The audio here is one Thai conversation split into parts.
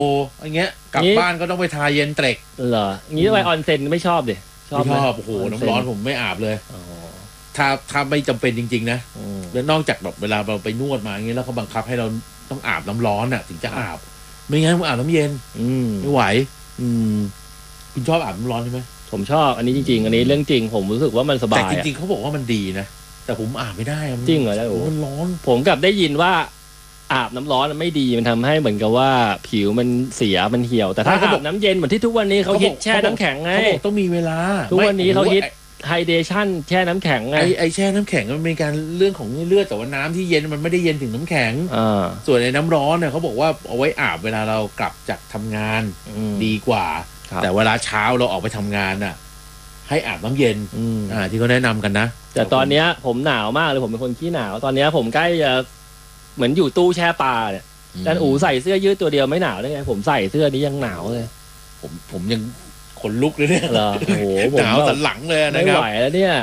อย่างเงี้ยกลับบ้านก็ต้องไปทาเย็นเตร็กเหรองี้ไปออนเซ็นไม่ชอบดิไม่ชอบโอ้โหน้ำร้อนผมไม่อาบเลยถ้าไม่จำเป็นจริงๆนะแล้วนอกจากแบบเวลาเราไปนวดมาอย่างเงี้ยแล้วเขาบังคับให้เราต้องอาบน้ำร้อนอ่ะถึงจะอาบไม่งั้นผมอาบน้ำเย็นไม่ไหวคุณชอบอาบน้ำร้อนใช่ไหมผมชอบอันนี้จริงๆอันนี้เรื่องจริงผมรู้สึกว่ามันสบายแต่จริงๆเขาบอกว่ามันดีนะแต่ผมอาบไม่ได้จริงเหรอโอ้มันร้อนผมกลับได้ยินว่าอาบน้ำร้อนไม่ดีมันทำให้เหมือนกับว่าผิวมันเสียมันเหี่ยวแต่ถ้าอาบน้ำเย็นเหมือนที่ทุกวันนี้เขาฮิตแช่น้ำแข็งไงเขาบอกต้องมีเวลาทุกวันนี้เขาฮิตไฮเดชั่นแช่น้ำแข็งไงไอแช่น้ำแข็งมันเป็นการเรื่องของเลือดแต่ว่าน้ำที่เย็นมันไม่ได้เย็นถึงน้ำแข็งส่วนในน้ำร้อนเนี่ยเขาบอกว่าเอาไว้อาบเวลาเรากลับจากทำงานดีกว่าแต่เวลาเช้าเราออกไปทำงานน่ะให้อาบน้ำเย็นที่เขาแนะนำกันนะแต่ตอนนี้ผมหนาวมากเลยผมเป็นคนขี้หนาวตอนนี้ผมใกล้จะเหมือนอยู่ตู้แช่ปลาเนี่ยจันอู๋ใส่เสื้อยืดตัวเดียวไม่หนาวได้ไงผมใส่เสื้อนี้ยังหนาวเลยผมยังขนลุกเลยเนี่ยโอ้โหหนาวสันหลังเลยนะครับไม่ไหวแล้วเนี่ย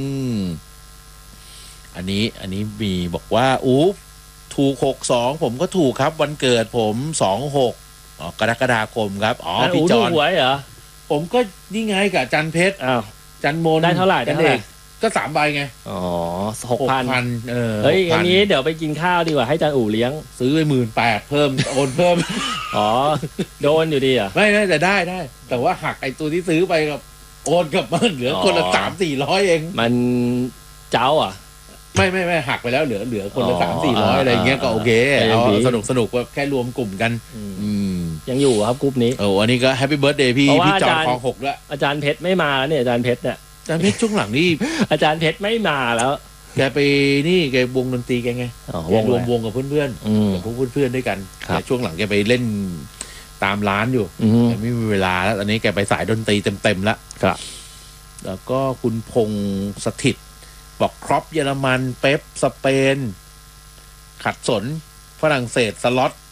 อันนี้มีบอกว่าถูก62ผมก็ถูกครับวันเกิดผม26กรกฎาคมครับพี่จอนหวยเหรอผมก็นี่ไงกับจันเพชรจันโมนได้เท่าไหร่จันเด็กก็3 ใบไง 6,000เฮ้ยอันนี้เดี๋ยวไปกินข้าวดีกว่าให้จันอู๋เลี้ยงซื้อไป18,000เพิ่มโอนเพิ่มโดนอยู่ดีอ่ะไม่แต่ได้แต่ว่าหักไอตัวที่ซื้อไปกับโอนกลับมาเหลือคนละ300-400เองมันเจ้าอ่ะไม่หักไปแล้วเหลือคนละ300-400อะไรเงี้ยก็โอเคเอาสนุกว่าแค่รวมกลุ่มกันยังอยู่ครับกลุ่มนี้อันนี้ก็แฮปปี้เบิร์ธเดย์พี่จอนคลอง6ด้วยอาจารย์เพชรไม่มาเนี่ยอาจารย์เพชรเนี่ยอาจารย์เพชรช่วงหลังนี่อาจารย์เพชรไม่มาแล้วแกไปนี่แกวงดนตรีแกไงรวมวงกับเพื่อนๆกับพวกเพื่อนๆด้วยกันแต่ช่วงหลังแกไปเล่นตามร้านอยู่แต่ไม่มีเวลาแล้วตอนนี้แกไปสายดนตรีเต็มแล้วแล้วก็คุณพงษ์สถิตบอกครอปเยอรมันเป๊ปสเปนขัดสนฝรั่งเศสสล็อต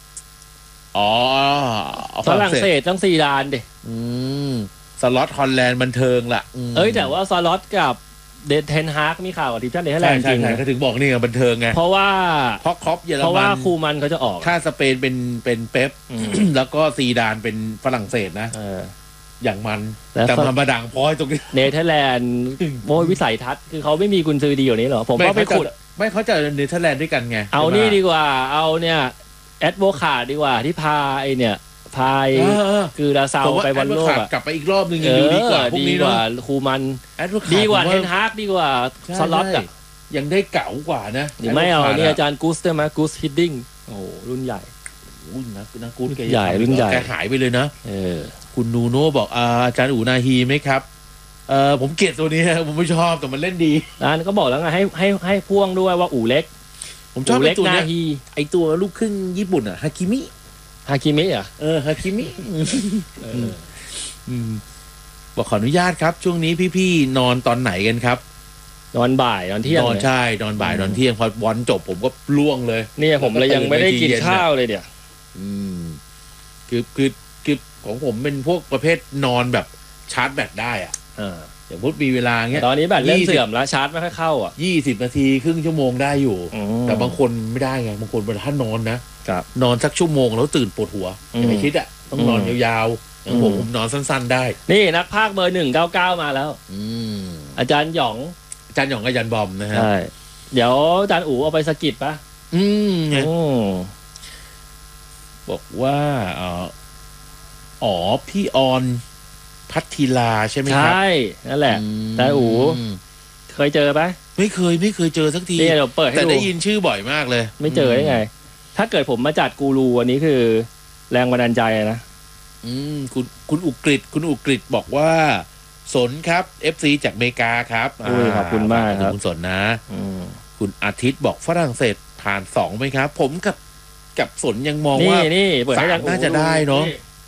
ฝรั่งเศสต้องซีดานดิสล็อตฮอลแลนด์บันเทิงล่ะแต่ว่าสล็อตกับเดนเทนฮาร์กมีข่าวกับทีมชาติเนเธอร์แลนด์จริงเขาถึงบอกนี่บันเทิงไงเพราะครอปเยอรมันเพราะว่าคูมันเขาจะออกถ้าสเปนเป็นเป๊ปแล้วก็ซีดานเป็นฝรั่งเศสนะอย่างมันแต่มันมาดังพอยตรงนี้เนเธอร์แลนด์โมวิสัยทัศน์คือเขาไม่มีกุญซือดีอยู่นี้หรอผมก็ไปขุดไม่เขาจะเนเธอร์แลนด์ด้วยกันไงเอานี่ดีกว่าเอาเนี่ยแอดโวคาดดีกว่าที่พาไอเนี่ยพายคือดาซาวไปบอลโลกกลับไปอีกรอบนึงยังดีกว่าพวกนี้เนาะคูมันดีกว่าเทนฮาร์กดีกว่าสล็อตอ่ะยังได้เก๋ากว่านะไม่เอานี่อาจารย์กูสได้ไหมกูสฮิดดิ้งโอ้รุ่นใหญ่นะกูสใหญ่รุ่นใหญ่แกหายไปเลยนะคุณนูโน่บอกอาจารย์อูนาฮีไหมครับผมเกลียดตัวนี้ผมไม่ชอบแต่มันเล่นดีนั่นก็บอกแล้วไงให้พ่วงด้วยว่าอูเล็กผมชอบไอ้ตัวนี้ไอตัวลูกครึ่งญี่ปุ่นฮากิมิอ่ะฮากิมิบอกขออนุญาตครับช่วงนี้พี่ๆนอนตอนไหนกันครับนอนบ่ายนอนเที่ยงใช่นอนบ่ายนอนเที่ยงพอบอลจบผมก็ล่วงเลยเนี่ยผมเลยยังไม่ได้กินข้าวเลยเนี่ยคือของผมเป็นพวกประเภทนอนแบบชาร์จแบตได้อย่างพูดมีเวลาเงี้ยตอนนี้แบตเริ่มเสื่อมแล้วชาร์จไม่ค่อยเข้า 20 นาทีครึ่งชั่วโมงได้อยู่แต่บางคนไม่ได้ไงบางคนเวลาถ้านอนนะนอนสักชั่วโมงแล้วตื่นปวดหัวอย่าไปคิดต้องนอนยาวๆอย่างผมนอนสั้นๆได้นี่นักพากย์เบอร์199มาแล้วอาจารย์หยองกับอาจารย์บอมนะฮะใช่เดี๋ยวอาจารย์อู๋เอาไปสกิดปะบอกว่าพี่ออนพัทธิลาใช่ไหมครับใช่นั่นแหละแต่อู๋เคยเจอปะไม่เคยเจอสักทีเดี๋ยวเปิดให้ดูแต่ได้ยินชื่อบ่อยมากเลยไม่เจอได้ไงถ้าเกิดผมมาจัดกูรูวันนี้คือแรงบันดาลใจนะคุณอุกฤษบอกว่าสนครับ FC จากอเมริกาครับขอบคุณมากครับคุณสนนะคุณอาทิตย์บอกฝรั่งเศสผ่าน2ไหมครับผมกับสนยังมองว่า3น่าจะได้เนาะ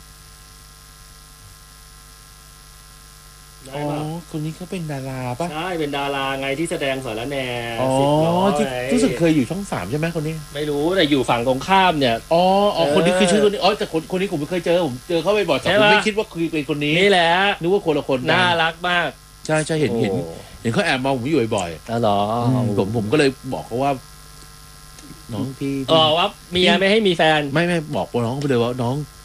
คนนี้เขาเป็นดาราป่ะใช่เป็นดาราไงที่แสดงสารแหน่รู้สึกเคยอยู่ช่อง3ใช่ไหมคนนี้ไม่รู้แต่อยู่ฝั่งตรงข้ามเนี่ยคนนี้คือชื่อคนนี้แต่คนนี้ผมไม่เคยเจอผมเจอเขาไปบ่อยแต่ผมไม่คิดว่าคือเป็นคนนี้นี่แหละนึกว่าคนละคนน่ารักมากใช่เห็นเขาแอบมองผมอยู่บ่อยเหรอผมก็เลยบอกเขาว่าน้องพี่ว่าเมียไม่ให้มีแฟนไม่บอกน้องไปเลยว่าน้อง